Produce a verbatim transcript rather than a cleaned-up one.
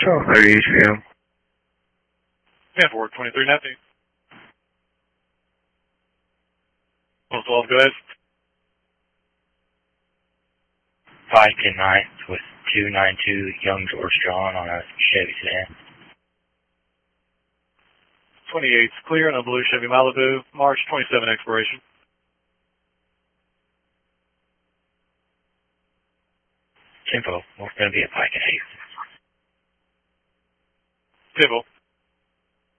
twelve thirty H P M. ten four, twenty-three nothing. twelve, go ahead. Pike and ninth with two nine two Young George John on a Chevy sedan. twenty-eight's clear on a blue Chevy Malibu, March twenty-seven expiration. Tempo, we're going to be at Pike and eighth. Tempo.